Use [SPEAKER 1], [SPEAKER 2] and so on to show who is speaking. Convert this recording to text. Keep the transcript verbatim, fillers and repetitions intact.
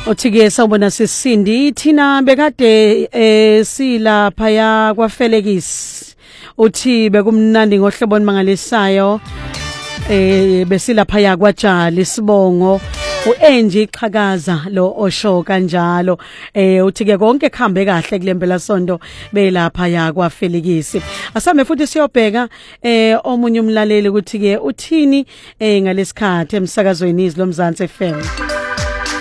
[SPEAKER 1] Uthi ke sawubona sisindi thina bekade eh silapha ya kwaFelekisi. Uthi bekumnandi ngohlebo mangalisayo eh besilapha ya kwaJali Sibongo uEnji iqhakaza lo osho kanjalo eh uthi ke konke kuhambe kahle kulempela sonto belapha ya kwaFelekisi. Asame futhi siyobheka eh omunye umlaleli ukuthi ke uthini eh ngalesikhathi emsakazweni izlo Mzansi F M.